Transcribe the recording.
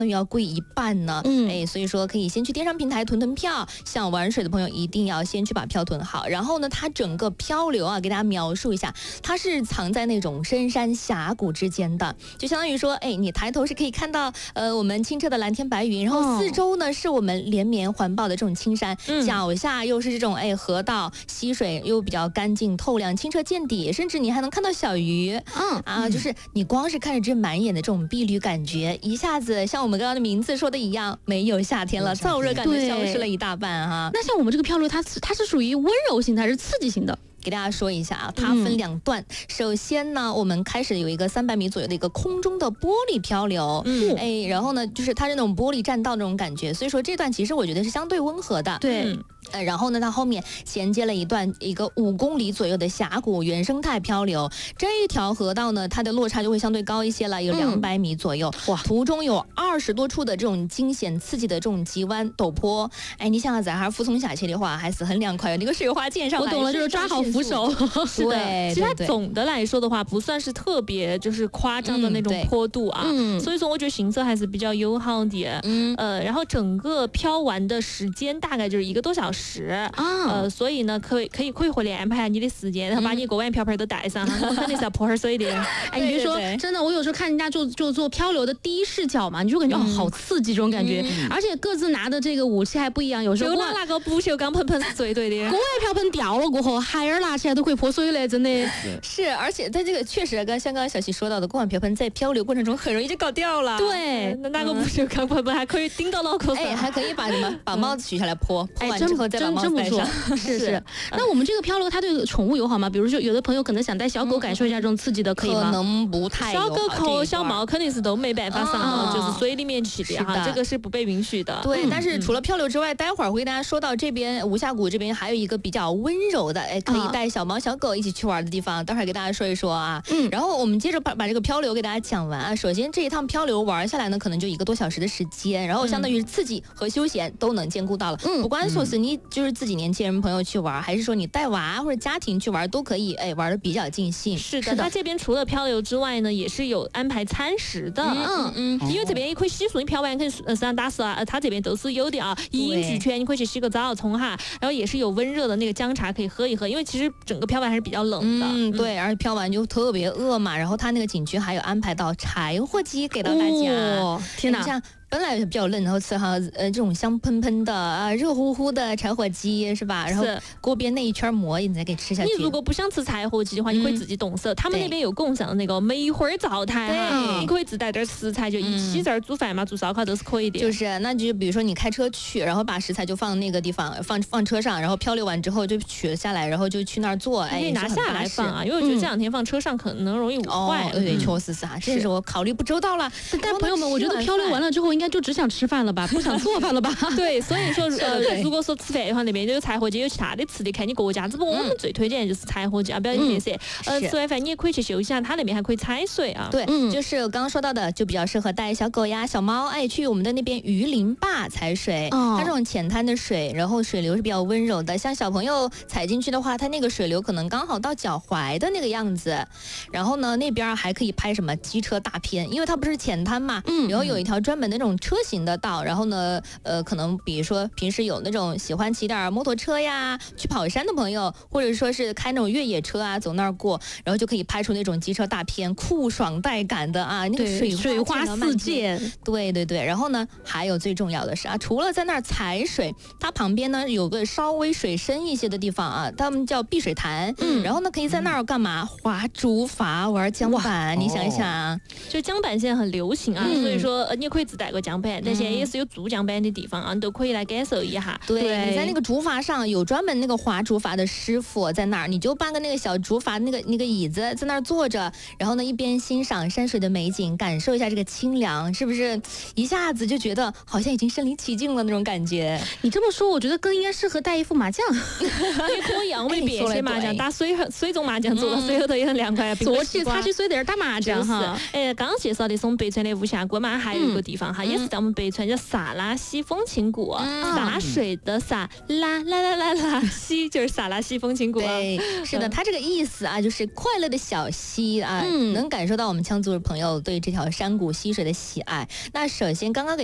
那要贵1半呢。所以说可以先去电商平台囤票，想玩水的朋友一定要先去把票囤好。然后呢，它整个漂流啊，给大家描述一下，它是藏在那种深山峡谷之间的，就相当于说，你抬头是可以看到我们清澈的蓝天白云，然后四周呢是我们连绵环抱的这种青山，脚下又是这种河道，溪水又比较干净透亮，清澈见底，甚至你还能看到小鱼。就是你光是看着这满眼的这种碧绿感觉，一下子像我们刚刚的名字说的一样，没有夏天了，燥热感就消失了一大半哈。 那像我们这个漂流，它是属于温柔型的还是刺激型的？ 给大家说一下啊，它分2段。首先呢，我们开始有一个300米左右的一个空中的玻璃漂流，然后呢，就是它是那种玻璃栈道那种感觉，所以说这段其实我觉得是相对温和的。 对。 然后呢，它后面衔接了一个5公里左右的峡谷原生态漂流。这一条河道呢，它的落差就会相对高一些了，有200米左右。哇，途中有20多处的这种惊险刺激的这种急弯陡坡。你想下仔还服从下去的话，还是很凉快。那个水花溅上来， 我懂了，就是抓好扶手。 是的，其实它总的来说的话，不算是特别就是夸张的那种坡度啊。所以说我觉得行车还是比较友好的。然后整个漂完的时间大概就是1个多小时。所以呢，可以回来安排下你的时间，然后把你锅碗瓢盆都带上，肯定是要泼点水的。 你别说，真的，我有时候看人家就做漂流的第一视角嘛，你就感觉好刺激这种感觉，而且各自拿的这个武器还不一样，有时候拿个不锈钢盆盆是最对的。 锅碗瓢盆掉了过后，海儿拿起来都可以泼水嘞，真的是。而且在这个确实像刚刚小溪说到的，锅碗瓢盆在漂流过程中很容易就搞掉了。 对， 拿个不锈钢盆盆还可以顶到脑壳上， 还可以把帽子取下来泼完之后再把帽子戴上。 是。那我们这个漂流它对宠物友好吗？比如说有的朋友可能想带小狗感受一下这种刺激的，可以吗？ 可能不太友好。 小狗和小猫肯定是都没办法上到就是水里面去的哈，这个是不被允许的。 对，但是除了漂流之外，待会儿会跟大家说到这边无峡谷这边还有一个比较温柔的，可以带小猫小狗一起去玩的地方，待会儿给大家说一说啊。然后我们接着把这个漂流给大家讲完啊。首先这一趟漂流玩下来呢，可能就1个多小时的时间，然后相当于刺激和休闲都能兼顾到了。不管说是你就是自己年轻人朋友去玩，还是说你带娃或者家庭去玩，都可以玩的比较尽兴。 是的，它这边除了漂流之外呢，也是有安排餐食的。因为这边也可以洗漱，你漂完可以身上打湿啊，它这边都是有的啊，一应俱全，你可以去洗个澡冲哈，然后也是有温热的那个姜茶可以喝一喝，因为其实整个漂完还是比较冷的。 对，而且漂完就特别饿嘛，然后它那个景区还有安排到柴火鸡给到大家。 天哪！ 本来比较冷，然后吃哈这种香喷喷的热乎乎的柴火鸡是吧？然后锅边那一圈馍你再给吃下去。 你如果不想吃柴火鸡的话，你可以自己动手。他们那边有共享的那个梅花灶台，你可以自带点食材，就一起这儿煮饭嘛，煮烧烤都是可以的。 就是，那就比如说你开车去，然后把食材就放那个地方，放车上，然后漂流完之后就取下来，然后就去那儿做。 可以拿下来放啊，因为我觉得这2天放车上可能容易坏。 对，确实是啊，这是我考虑不周到了。 但朋友们，我觉得漂流完了之后，应该就只想吃饭了吧，不想做饭了吧？ 对，所以说如果说吃饭的话，那边就有柴火鸡，有其他的吃的，看你各家。只不过我们最推荐的就是柴火鸡啊，不要吝啬。吃完饭你也可以去休息一下，它那边还可以踩水啊。 对，就是我刚刚说到的，就比较适合带小狗呀、小猫，去我们的那边鱼鳞坝踩水。它这种浅滩的水，然后水流是比较温柔的，像小朋友踩进去的话，它那个水流可能刚好到脚踝的那个样子。然后呢，那边还可以拍什么机车大片，因为它不是浅滩嘛，然后有一条专门的那种车型的道，然后呢，可能比如说平时有那种喜欢骑点摩托车呀，去跑山的朋友，或者说是开那种越野车啊，走那儿过，然后就可以拍出那种机车大片，酷爽带感的啊，那个水花四溅。 对。然后呢，还有最重要的是啊，除了在那儿踩水，它旁边呢有个稍微水深一些的地方啊，他们叫碧水潭。然后呢，可以在那儿干嘛？划竹筏，玩桨板。你想一想， 就桨板现在很流行啊，所以说你也可以自带个桨板，但现在也是有租桨板的地方啊，你都可以来感受一下。 对，你在那个竹筏上有专门那个划竹筏的师傅在那儿，你就搬个那个小竹筏那个椅子在那儿坐着，然后呢一边欣赏山水的美景，感受一下这个清凉，是不是一下子就觉得好像已经身临其境了那种感觉？ 你这么说，我觉得更应该适合带一副麻将， 也可以啊，我们便携麻将，打水中麻将，坐到水后头也很凉快， 坐起擦起水在那儿打麻将哈。 刚刚介绍的是我们北川的无峡谷嘛，还有一个地方哈，也也是在我们北川叫撒拉溪风情谷，洒水的洒，拉溪就是撒拉溪风情谷。 对，是的，它这个意思啊，就是快乐的小溪啊，能感受到我们羌族的朋友对这条山谷溪水的喜爱。那首先刚刚给